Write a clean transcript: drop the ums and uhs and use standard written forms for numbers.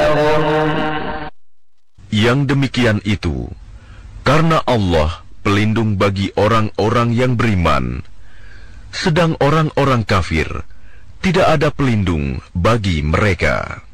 لهم. Yang demikian itu karena Allah pelindung bagi orang-orang yang beriman, sedang orang-orang kafir tidak ada pelindung bagi mereka.